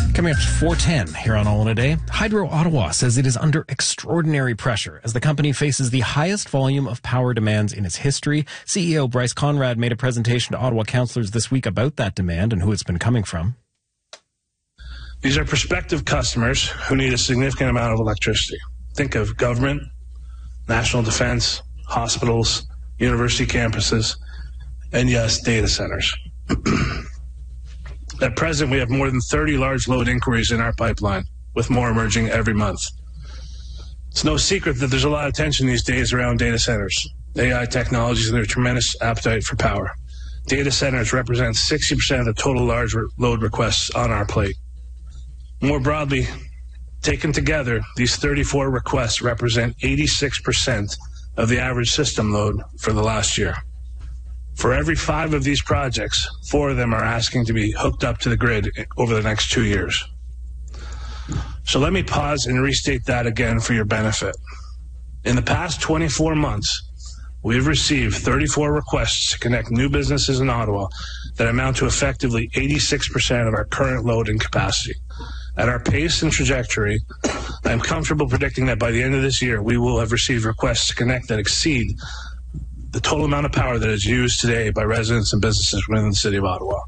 Coming up at 4:10 here on All in a Day, Hydro Ottawa says it is under extraordinary pressure as the company faces the highest volume of power demands in its history. CEO Bryce Conrad made a presentation to Ottawa councillors this week about that demand and who it's been coming from. These are prospective customers who need a significant amount of electricity. Think of government, national defense, hospitals, university campuses, and yes, data centers. At present, we have more than 30 large load inquiries in our pipeline, with more emerging every month. It's no secret that there's a lot of tension these days around data centers, AI technologies, and their tremendous appetite for power. Data centers represent 60% of the total large load requests on our plate. More broadly, taken together, these 34 requests represent 86% of the average system load for the last year. For every 5 of these projects, 4 of them are asking to be hooked up to the grid over the next 2 years. So let me pause and restate that again for your benefit. In the past 24 months, we've received 34 requests to connect new businesses in Ottawa that amount to effectively 86% of our current load and capacity. At our pace and trajectory, I'm comfortable predicting that by the end of this year, we will have received requests to connect that exceed the total amount of power that is used today by residents and businesses within the City of Ottawa.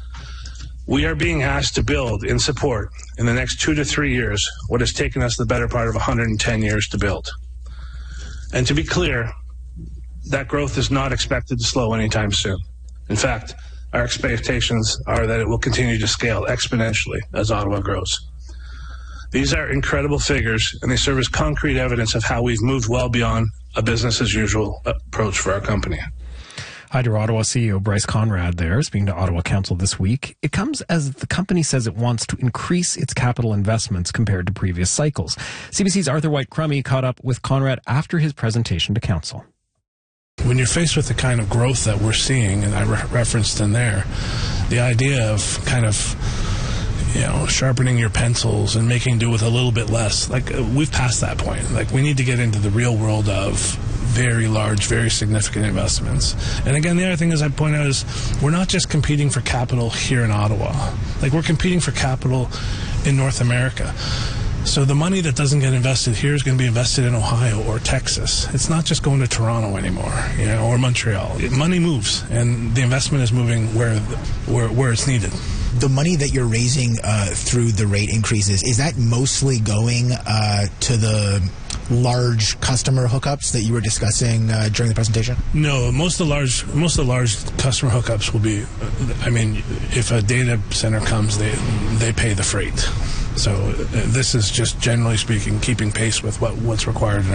We are being asked to build in support in the next 2 to 3 years what has taken us the better part of 110 years to build. And to be clear, that growth is not expected to slow anytime soon. In fact, our expectations are that it will continue to scale exponentially as Ottawa grows. These are incredible figures, and they serve as concrete evidence of how we've moved well beyond a business-as-usual approach for our company. Hydro Ottawa CEO Bryce Conrad there, speaking to Ottawa Council this week. It comes as the company says it wants to increase its capital investments compared to previous cycles. CBC's Arthur White-Crummey caught up with Conrad after his presentation to Council. When you're faced with the kind of growth that we're seeing, and I referenced in there, the idea of kind of sharpening your pencils and making do with a little bit less. We've passed that point. We need to get into the real world of very large, very significant investments. And again, the other thing, as I point out, is we're not just competing for capital here in Ottawa. We're competing for capital in North America. So the money that doesn't get invested here is going to be invested in Ohio or Texas. It's not just going to Toronto anymore, or Montreal. Money moves, and the investment is moving where it's needed. The money that you're raising through the rate increases, is that mostly going to the large customer hookups that you were discussing during the presentation? No, most of the large customer hookups will be. If a data center comes, they pay the freight. So this is just generally speaking keeping pace with what's required in